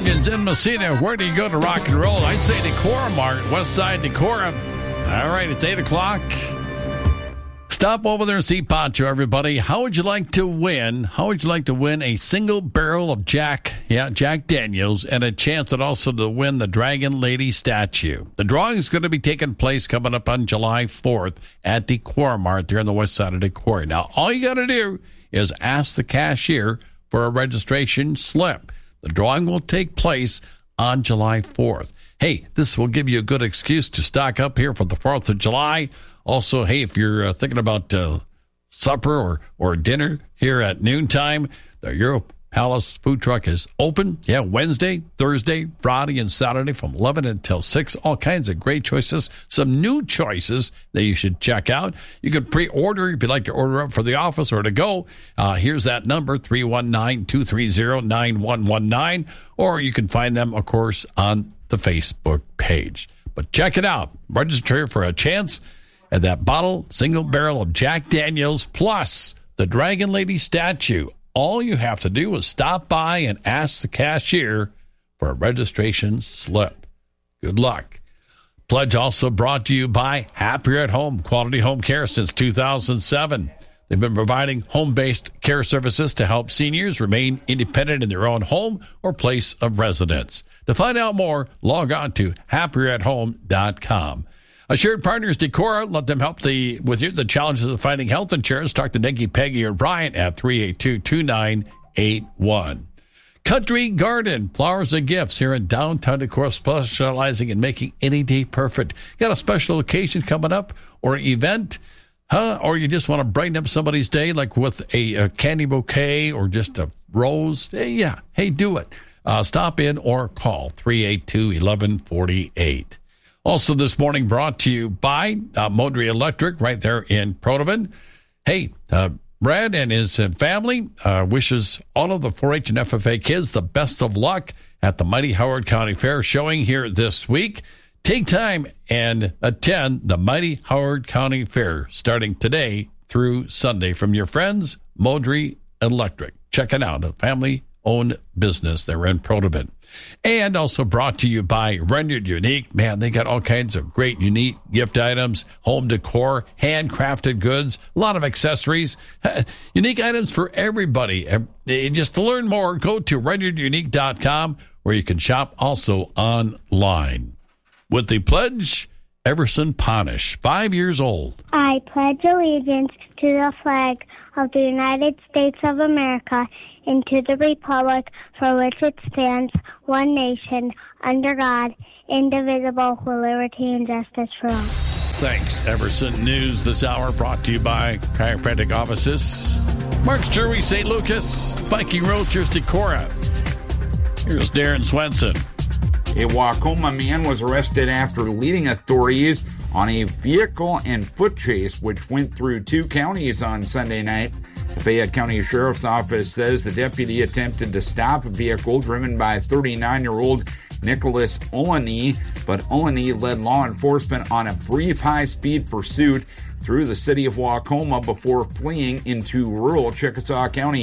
Morgan's in Messina. Where do you go to rock and roll? I'd say Decorum Mart, West Side Decorum. All right, it's 8 o'clock. Stop over there and see Pancho, everybody. How would you like to win? How would you like to win a single barrel of Jack Daniels and a chance at also to win the Dragon Lady statue? The drawing is going to be taking place coming up on July 4th at Decorum Mart there on the west side of Decorum. Now, all you got to do is ask the cashier for a registration slip. The drawing will take place on July 4th. Hey, this will give you a good excuse to stock up here for the 4th of July. Also, hey, if you're thinking about supper or dinner here at noontime, the Euro Palace food truck is open. Yeah, Wednesday, Thursday, Friday, and Saturday from 11 until 6. All kinds of great choices. Some new choices that you should check out. You can pre-order if you'd like to order up for the office or to go. Here's that number, 319-230-9119. Or you can find them, of course, on the Facebook page. But check it out. Register for a chance at that single barrel of Jack Daniels plus the Dragon Lady statue. All you have to do is stop by and ask the cashier for a registration slip. Good luck. Pledge also brought to you by Happier at Home, quality home care since 2007. They've been providing home-based care services to help seniors remain independent in their own home or place of residence. To find out more, log on to happieratHome.com. Assured Partners Decora, let them help with the challenges of finding health insurance. Talk to Nikki, Peggy, or Brian at 382-2981. Country Garden, flowers and gifts here in downtown Decorah, specializing in making any day perfect. Got a special occasion coming up or an event, or you just want to brighten up somebody's day, like with a candy bouquet or just a rose? Hey, do it. Stop in or call 382-1148. Also this morning brought to you by Modry Electric right there in Protovan. Hey, Brad and his family wishes all of the 4-H and FFA kids the best of luck at the Mighty Howard County Fair showing here this week. Take time and attend the Mighty Howard County Fair starting today through Sunday from your friends, Modry Electric. Check it out, a family-owned business there in Protovan. And also brought to you by Rendered Unique. Man, they got all kinds of great, unique gift items, home decor, handcrafted goods, a lot of accessories, unique items for everybody. Just to learn more, go to renderedunique.com where you can shop also online. With the pledge, Everson Ponish, 5 years old. I pledge allegiance to the flag of the United States of America and to the republic for which it stands, one nation, under God, indivisible, with liberty and justice for all. Thanks, Everson. News this hour brought to you by Chiropractic Offices, Mark's Jewelry, St. Lucas, Viking Road, here's Decorah. Here's Darren Swenson. A Wacoma man was arrested after leading authorities on a vehicle and foot chase which went through 2 counties on Sunday night. The Fayette County Sheriff's Office says the deputy attempted to stop a vehicle driven by 39-year-old Nicholas Olney, but Olney led law enforcement on a brief high-speed pursuit through the city of Wacoma before fleeing into rural Chickasaw County.